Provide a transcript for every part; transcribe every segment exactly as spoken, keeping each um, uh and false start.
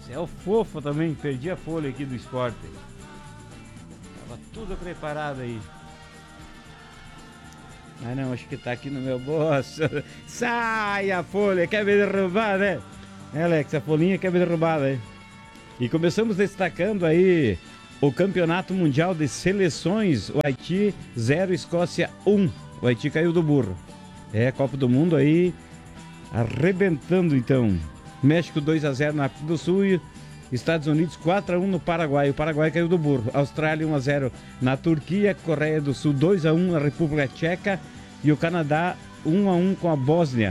É o fofo também, perdi a folha aqui do esporte. Tava tudo preparado aí. Ah não, acho que tá aqui no meu bolso. Sai a folha, quer me derrubar, né? É, Alex, a folhinha quer me derrubar, né? E começamos destacando aí o Campeonato Mundial de Seleções. O Haiti zero, Escócia um. O Haiti caiu do burro. É, Copa do Mundo aí arrebentando então. México dois a zero na África do Sul e Estados Unidos quatro a um no Paraguai. O Paraguai caiu do burro. Austrália um a zero na Turquia. Coreia do Sul dois a um na República Tcheca. E o Canadá um a um com a Bósnia.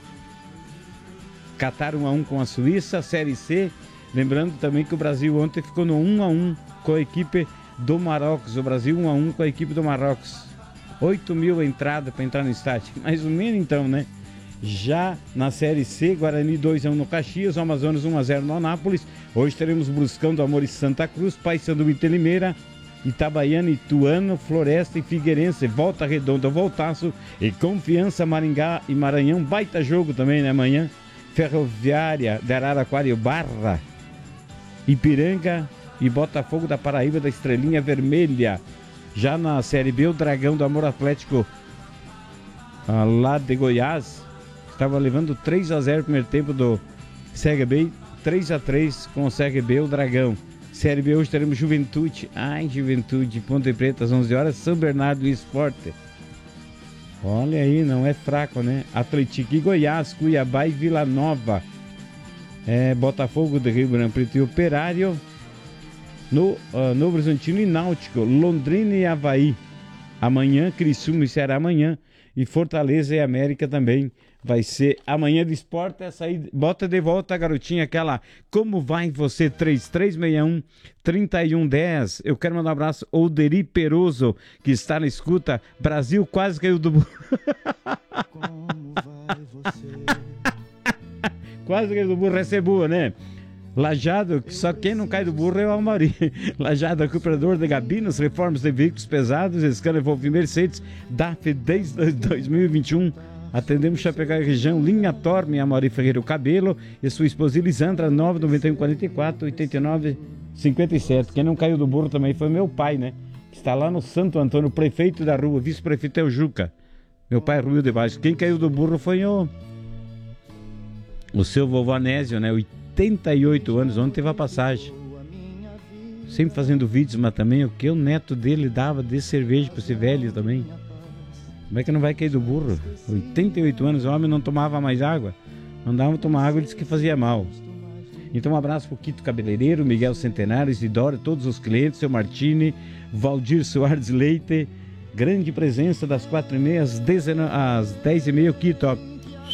Catar um a um com a Suíça. Série C. Lembrando também que o Brasil ontem ficou no um a um com a equipe do Marrocos. O Brasil um a um com a equipe do Marrocos. oito mil entradas para entrar no estádio. Mais ou menos então, né? Já na Série C, Guarani dois a um no Caxias, o Amazonas um a zero no Anápolis. Hoje teremos Bruscão do Amor e Santa Cruz, Paysandu e Limeira, Itabaiana, Ituano, Floresta e Figueirense, Volta Redonda, Voltaço e Confiança, Maringá e Maranhão. Baita jogo também, né, amanhã. Ferroviária de Araraquara e Barra, Ipiranga e Botafogo da Paraíba da Estrelinha Vermelha. Já na Série B, o Dragão do Amor Atlético, ah, lá de Goiás, estava levando três a zero no primeiro tempo do C R B, três a três com o C R B, o Dragão. Série B hoje teremos Juventude, ai Juventude, Ponte Preta às onze horas, São Bernardo e Esporte. Olha aí, não é fraco, né? Atlético e Goiás, Cuiabá e Vila Nova. É, Botafogo de Rio Branco Preto e Operário. No uh, Novo Horizontino e Náutico, Londrina e Avaí. Amanhã, Criciúma e Ceará amanhã. E Fortaleza e América também vai ser amanhã de esporte. Essa aí, bota de volta a garotinha, aquela como vai você, três três seis um, três um um zero. Eu quero mandar um abraço ao Deri Peroso, que está na escuta. Brasil quase caiu do burro. Como vai você? Quase caiu do burro, essa é boa, né? Lajado, só quem não cai do burro é o Almari. Lajado, recuperador de gabinas, reformas de veículos pesados, Scanner Volvo Mercedes, D A F desde dois mil e vinte e um. Atendemos Chapecó e região, linha Torme, Amaury Ferreira o Cabelo e sua esposa Elisandra, nove nove um quatro quatro, oito nove cinco sete. Quem não caiu do burro também foi meu pai, né? Que está lá no Santo Antônio, prefeito da rua, vice-prefeito é o Juca. Meu pai é Rui de Baixo. Quem caiu do burro foi o o seu vovô Anésio, né? oitenta e oito anos, ontem teve a passagem. Sempre fazendo vídeos, mas também o que o neto dele dava de cerveja para esse velho também. Como é que não vai cair do burro? oitenta e oito anos, o homem não tomava mais água. Mandava tomar água e disse que fazia mal. Então um abraço pro Quito Cabeleireiro, Miguel Centenário, Isidoro, todos os clientes, seu Martini, Valdir Soares Leite. Grande presença das quatro e meia às, às dez e meia, o Quito, ó.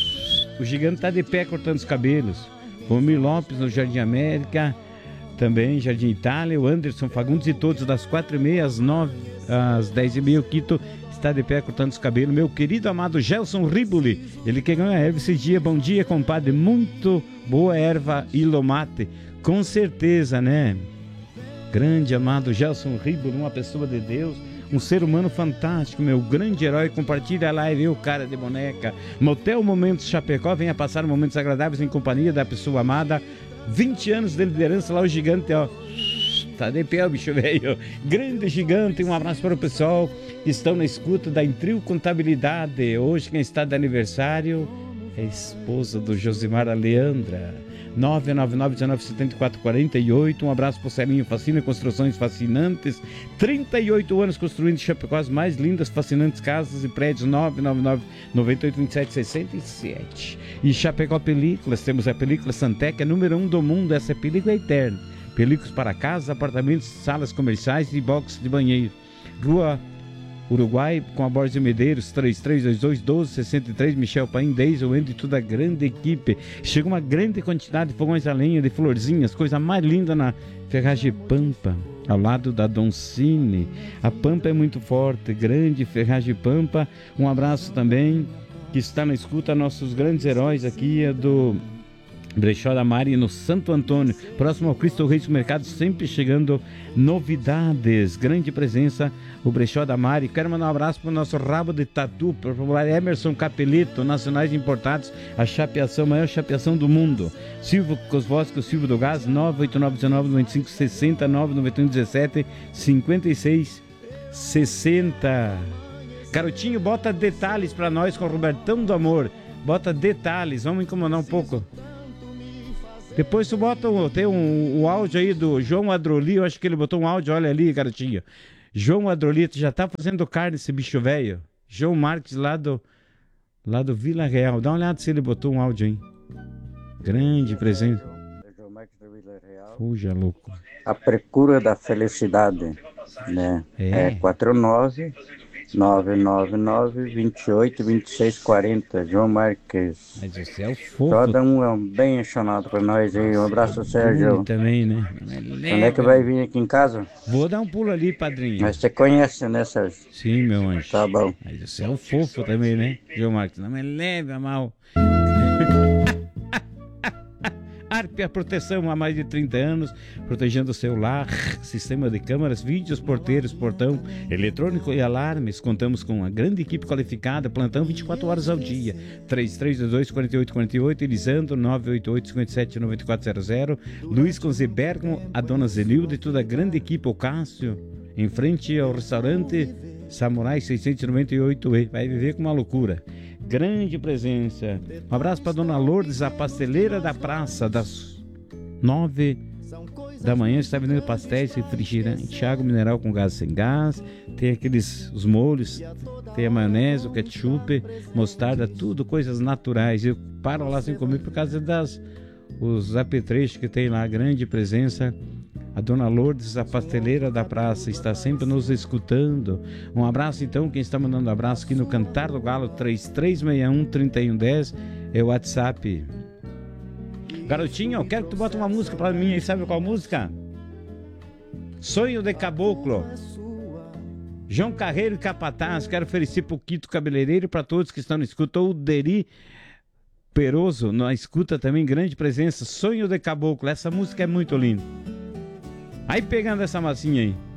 O gigante tá de pé cortando os cabelos. O Mir Lopes no Jardim América, também Jardim Itália, o Anderson Fagundes e todos das quatro e meia às nove, às dez e meia, o Quito está de pé cortando os cabelos. Meu querido amado Gelson Riboli, ele que ganhou a erva esse dia. Bom dia, compadre, muito boa erva Ilomate, com certeza, né? Grande amado Gelson Riboli, uma pessoa de Deus, um ser humano fantástico, meu grande herói. Compartilha a live, eu, cara de boneca. Motel Momentos Chapecó, venha passar momentos agradáveis em companhia da pessoa amada. vinte anos de liderança lá, o gigante, ó. Tá de pé o bicho velho. Grande gigante, um abraço para o pessoal que estão na escuta da Intril Contabilidade. Hoje quem está de aniversário é a esposa do Josimar, a Leandra. nove nove nove, um nove, sete quatro quatro oito. Um abraço pro Celinho Fascina Construções Fascinantes. trinta e oito anos construindo Chapecó as mais lindas, fascinantes casas e prédios. Nove nove nove, nove oito oito, sete seis sete. E Chapecó Películas, temos a película Santec, a número um do mundo. Essa película é eterna. Películas para casas, apartamentos, salas comerciais e box de banheiro. Rua Uruguai, com a Borges de Medeiros, três três dois dois, um dois seis três, Michel Paim, Deisel, entre toda a grande equipe. Chega uma grande quantidade de fogões a lenha, de florzinhas, coisa mais linda na Ferragem Pampa, ao lado da Doncini. A Pampa é muito forte, grande Ferragem Pampa. Um abraço também, que está na escuta, nossos grandes heróis aqui, é do Brechó da Mari no Santo Antônio, próximo ao Cristo Rei do Mercado, sempre chegando novidades. Grande presença, o Brechó da Mari. Quero mandar um abraço para o nosso rabo de tatu, para o popular Emerson Capelito, nacionais importados, a chapeação, a maior chapeação do mundo. Silvio Cosvosco, o Silvio do Gás, nove oito nove um nove nove cinco seis zero, nove nove um um sete cinco seis seis zero. Carotinho, bota detalhes para nós com o Robertão do Amor. Bota detalhes, vamos incomodar um pouco. Depois tu bota um, tem um, um áudio aí do João Adroli, eu acho que ele botou um áudio, olha ali, garotinho. João Adroli, tu já tá fazendo carne esse bicho velho. João Marques lá do, lá do Vila Real, dá uma olhada se ele botou um áudio aí. Grande presente. João Marques do Vila Real. Fuja, louco. A procura da felicidade, né? É, É quatro nove nove nove nove, dois oito, dois seis quatro zero, João Marques. mas você é o fofo. Cada um é um bem apaixonado por nós aí. Um abraço, Sérgio. Também, né? Quando é que vai vir aqui em casa? Vou dar um pulo ali, padrinho. Mas você conhece, né, Sérgio? Sim, meu anjo. Tá bom. Mas você é o fofo também, né, João Marques? Não me leve a mal. Arpia Proteção há mais de trinta anos, protegendo o seu lar, sistema de câmeras, vídeos, porteiros, portão, eletrônico e alarmes. Contamos com uma grande equipe qualificada, plantão vinte e quatro horas ao dia. três três dois dois, quatro oito quatro oito, Elisandro, nove oito oito, cinco sete, nove quatro zero zero, Luiz Conzebergo, a dona Zenilda e toda a grande equipe, o Cássio, em frente ao restaurante Samurai seiscentos e noventa e oito E. Vai viver com uma loucura. Grande presença. Um abraço para dona Lourdes, a pasteleira da praça, das nove da manhã. Está vendendo pastéis, refrigerante, água mineral com gás sem gás. Tem aqueles os molhos, tem a maionese, o ketchup, mostarda, tudo coisas naturais. Eu paro lá sem comer por causa das os apetrechos que tem lá. Grande presença. A dona Lourdes, a pasteleira da praça, está sempre nos escutando. Um abraço então, quem está mandando um abraço aqui no Cantar do Galo, três três seis um, três um um zero, é o WhatsApp. Garotinho, eu quero que tu bota uma música pra mim aí, sabe qual música? Sonho de Caboclo. João Carreiro e Capataz, quero oferecer pro Quito Cabeleireiro, para todos que estão no escuta, o Deri Peroso, na escuta também, grande presença. Sonho de Caboclo, essa música é muito linda. Aí pegando essa massinha aí.